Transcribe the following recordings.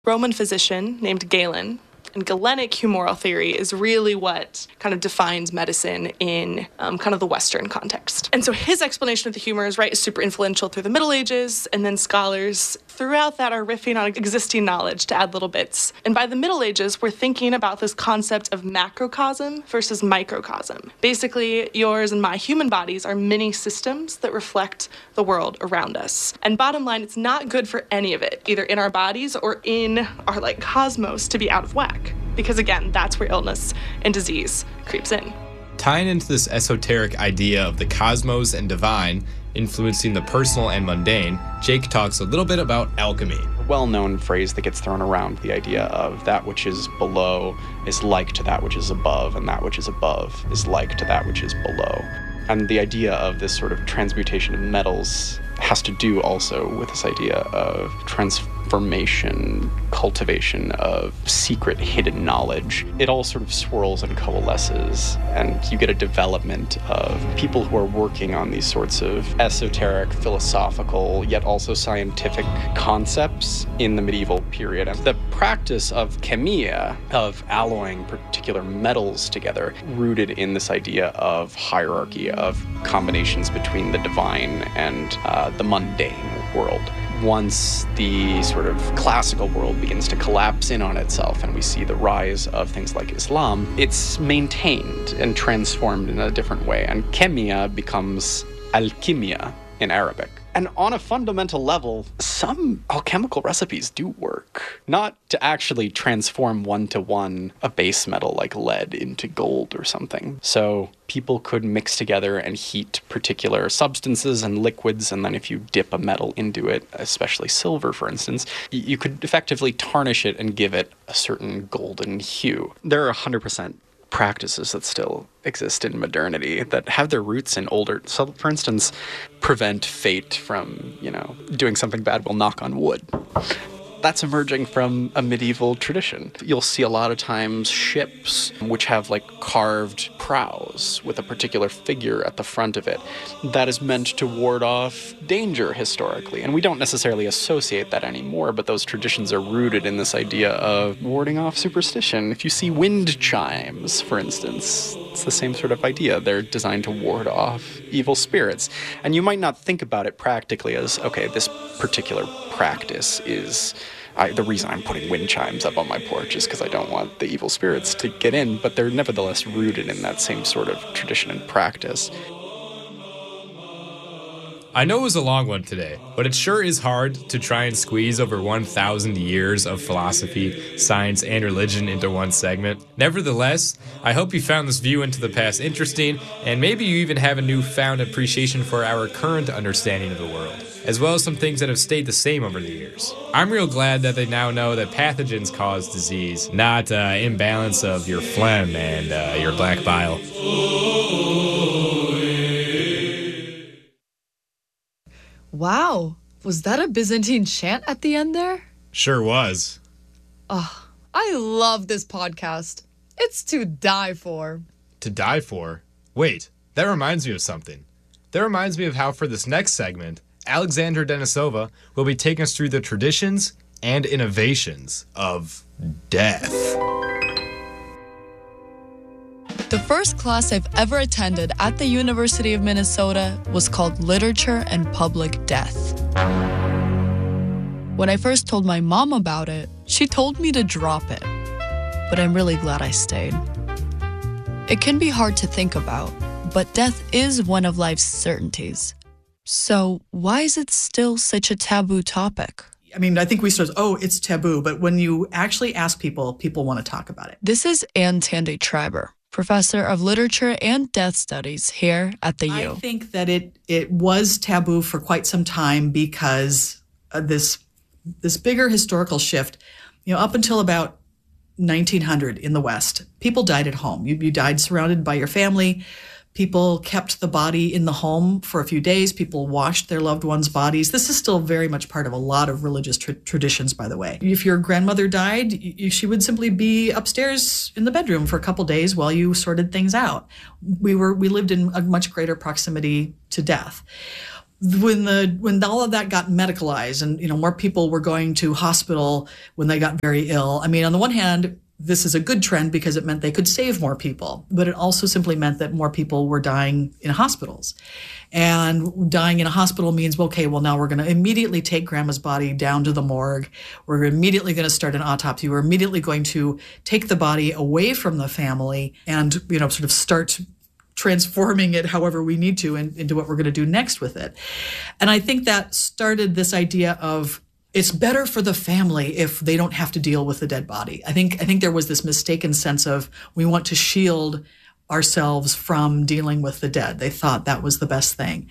Roman physician named Galen. And Galenic humoral theory is really what kind of defines medicine in kind of the Western context. And so his explanation of the humors, right, is super influential through the Middle Ages, and then scholars throughout that are riffing on existing knowledge to add little bits. And by the Middle Ages, we're thinking about this concept of macrocosm versus microcosm. Basically, yours and my human bodies are mini systems that reflect the world around us. And bottom line, it's not good for any of it, either in our bodies or in our cosmos, to be out of whack. Because again, that's where illness and disease creeps in. Tying into this esoteric idea of the cosmos and divine influencing the personal and mundane, Jake talks a little bit about alchemy. A well-known phrase that gets thrown around, the idea of that which is below is like to that which is above, and that which is above is like to that which is below. And the idea of this sort of transmutation of metals has to do also with this idea of transformation, cultivation of secret hidden knowledge. It all sort of swirls and coalesces, and you get a development of people who are working on these sorts of esoteric, philosophical, yet also scientific concepts in the medieval period. And the practice of chemia, of alloying particular metals together, rooted in this idea of hierarchy, of combinations between the divine and the mundane world. Once the sort of classical world begins to collapse in on itself and we see the rise of things like Islam, it's maintained and transformed in a different way. And chemia becomes alchemia in Arabic. And on a fundamental level, some alchemical recipes do work. Not to actually transform one-to-one a base metal like lead into gold or something. So people could mix together and heat particular substances and liquids, and then if you dip a metal into it, especially silver, for instance, you could effectively tarnish it and give it a certain golden hue. There are 100% practices that still exist in modernity that have their roots in older, so for instance, prevent fate from, doing something bad, will knock on wood. That's emerging from a medieval tradition. You'll see a lot of times ships which have carved prows with a particular figure at the front of it. That is meant to ward off danger historically. And we don't necessarily associate that anymore, but those traditions are rooted in this idea of warding off superstition. If you see wind chimes, for instance, it's the same sort of idea. They're designed to ward off evil spirits. And you might not think about it practically as, okay, this particular practice is... the reason I'm putting wind chimes up on my porch is because I don't want the evil spirits to get in, but they're nevertheless rooted in that same sort of tradition and practice. I know it was a long one today, but it sure is hard to try and squeeze over 1,000 years of philosophy, science, and religion into one segment. Nevertheless, I hope you found this view into the past interesting, and maybe you even have a newfound appreciation for our current understanding of the world, as well as some things that have stayed the same over the years. I'm real glad that they now know that pathogens cause disease, not imbalance of your phlegm and your black bile. Wow, was that a Byzantine chant at the end there? Sure was. Oh, I love this podcast. It's to die for. To die for? Wait, that reminds me of something. That reminds me of how for this next segment, Alexandra Denisova will be taking us through the traditions and innovations of death. The first class I've ever attended at the University of Minnesota was called Literature and Public Death. When I first told my mom about it, she told me to drop it. But I'm really glad I stayed. It can be hard to think about, but death is one of life's certainties. So why is it still such a taboo topic? I think we start, it's taboo, but when you actually ask people, people want to talk about it. This is Ann Tandy Schreiber, professor of literature and death studies here at the U. I think that it was taboo for quite some time because of this bigger historical shift. Up until about 1900 in the West, people died at home. You died surrounded by your family. People kept the body in the home for a few days. People washed their loved ones' bodies. This is still very much part of a lot of religious traditions, by the way. If your grandmother died, she would simply be upstairs in the bedroom for a couple days while you sorted things out. We lived in a much greater proximity to death. when all of that got medicalized and, more people were going to hospital when they got very ill. I mean, on the one hand, this is a good trend because it meant they could save more people, but it also simply meant that more people were dying in hospitals. And dying in a hospital means, okay, well, now we're going to immediately take grandma's body down to the morgue. We're immediately going to start an autopsy. We're immediately going to take the body away from the family and, sort of start transforming it however we need to into what we're going to do next with it. And I think that started this idea of it's better for the family if they don't have to deal with the dead body. I think there was this mistaken sense of we want to shield ourselves from dealing with the dead. They thought that was the best thing.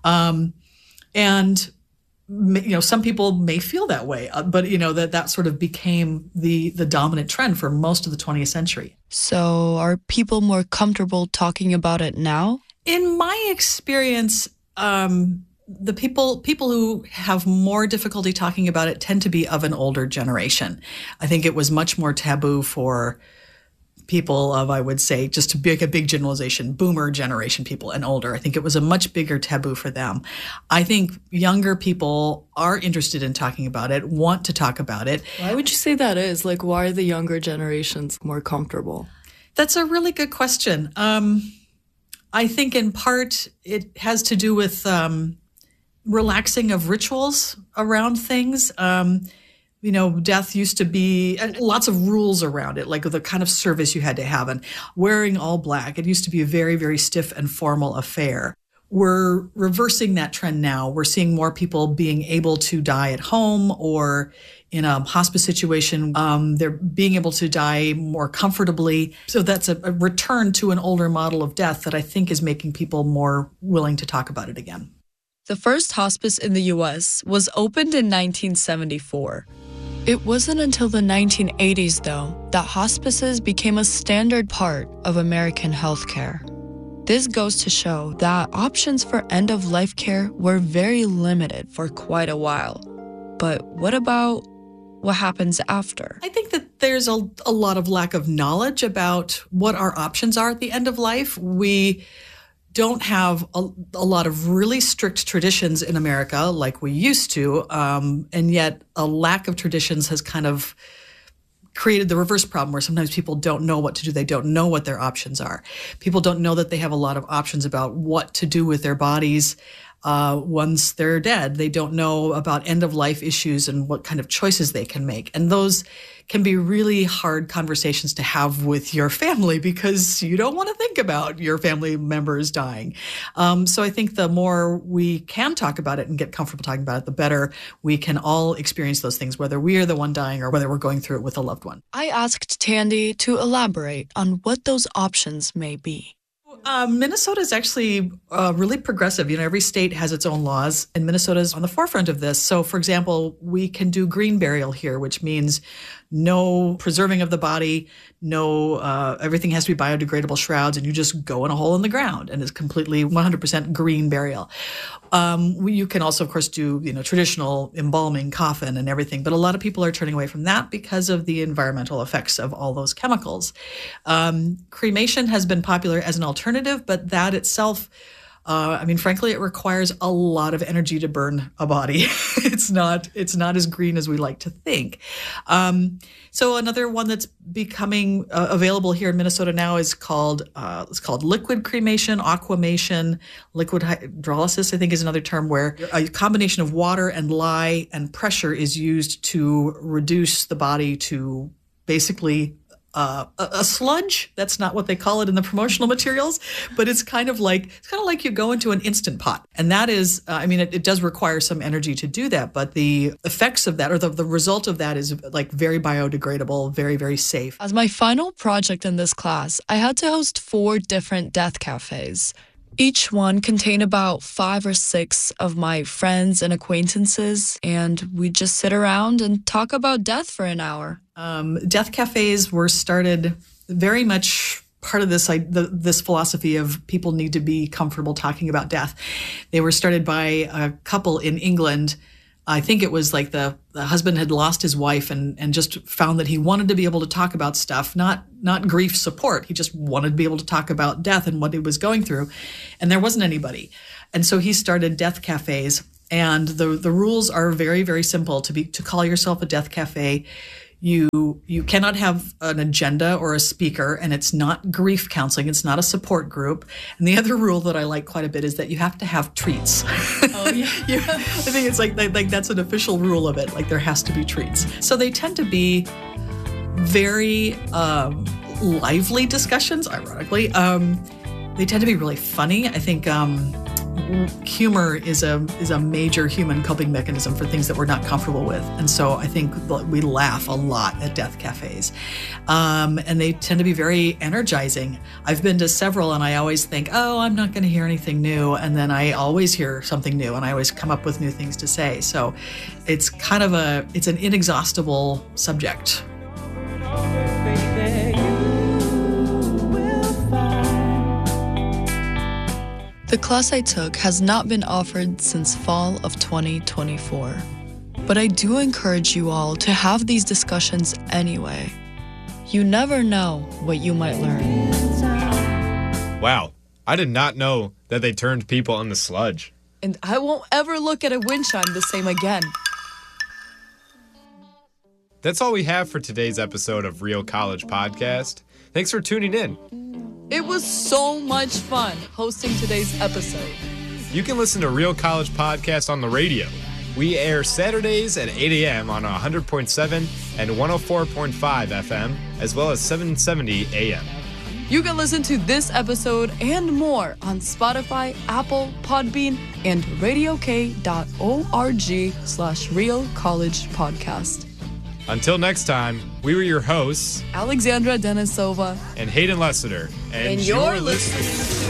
And some people may feel that way, but that sort of became the dominant trend for most of the 20th century. So are people more comfortable talking about it now? In my experience, the people who have more difficulty talking about it tend to be of an older generation. I think it was much more taboo for people of, I would say, just to make a big generalization, boomer generation people and older. I think it was a much bigger taboo for them. I think younger people are interested in talking about it, want to talk about it. Why would you say that is? Like, why are the younger generations more comfortable? That's a really good question. I think in part it has to do with relaxing of rituals around things. Death used to be lots of rules around it, like the kind of service you had to have and wearing all black. It used to be a very, very stiff and formal affair. We're reversing that trend now. We're seeing more people being able to die at home or in a hospice situation. They're being able to die more comfortably. So that's a return to an older model of death that I think is making people more willing to talk about it again. The first hospice in the U.S. was opened in 1974. It wasn't until the 1980s, though, that hospices became a standard part of American healthcare. This goes to show that options for end-of-life care were very limited for quite a while. But what about what happens after? I think that there's a lot of lack of knowledge about what our options are at the end of life. We don't have a lot of really strict traditions in America like we used to, and yet a lack of traditions has kind of created the reverse problem where sometimes people don't know what to do. They don't know what their options are. People don't know that they have a lot of options about what to do with their bodies once they're dead. They don't know about end-of-life issues and what kind of choices they can make. And those can be really hard conversations to have with your family because you don't want to think about your family members dying. So I think the more we can talk about it and get comfortable talking about it, the better we can all experience those things, whether we are the one dying or whether we're going through it with a loved one. I asked Tandy to elaborate on what those options may be. Minnesota is actually really progressive. Every state has its own laws, and Minnesota is on the forefront of this. So, for example, we can do green burial here, which means no preserving of the body, no everything has to be biodegradable shrouds, and you just go in a hole in the ground, and it's completely 100% green burial. You can also, of course, do traditional embalming, coffin, and everything, but a lot of people are turning away from that because of the environmental effects of all those chemicals. Cremation has been popular as an alternative, but that itself, frankly, it requires a lot of energy to burn a body. It's not as green as we like to think. So another one that's becoming available here in Minnesota now is called liquid cremation, aquamation, liquid hydrolysis, I think is another term, where a combination of water and lye and pressure is used to reduce the body to basically a sludge. That's not what they call it in the promotional materials, but it's kind of like you go into an Instant Pot. And that is, it does require some energy to do that, but the effects of that, or the result of that, is like very biodegradable, very, very safe. As my final project in this class, I had to host 4 different death cafes. Each one contained about 5 or 6 of my friends and acquaintances, and we'd just sit around and talk about death for an hour. Death cafes were started very much part of this philosophy of people need to be comfortable talking about death. They were started by a couple in England I think it was like the husband had lost his wife and just found that he wanted to be able to talk about stuff, not grief support. He just wanted to be able to talk about death and what he was going through. And there wasn't anybody. And so he started death cafes. And the rules are very, very simple. To call yourself a death cafe, you cannot have an agenda or a speaker, and it's not grief counseling. It's not a support group. And the other rule that I like quite a bit is that you have to have treats. Oh yeah, I think it's like that's an official rule of it. Like there has to be treats. So they tend to be very lively discussions. Ironically, they tend to be really funny. I think. Humor is a major human coping mechanism for things that we're not comfortable with. And so I think we laugh a lot at death cafes. And they tend to be very energizing. I've been to several and I always think, oh, I'm not going to hear anything new. And then I always hear something new and I always come up with new things to say. So it's kind of it's an inexhaustible subject. The class I took has not been offered since fall of 2024, but I do encourage you all to have these discussions anyway. You never know what you might learn. Wow, I did not know that they turned people into sludge. And I won't ever look at a wind chime the same again. That's all we have for today's episode of Real College Podcast. Thanks for tuning in. It was so much fun hosting today's episode. You can listen to Real College Podcast on the radio. We air Saturdays at 8 a.m. on 100.7 and 104.5 FM, as well as 770 a.m. You can listen to this episode and more on Spotify, Apple, Podbean, and radiok.org/Real College Podcast. Until next time, we were your hosts, Alexandra Denisova and Hayden Lessiter, and you're listening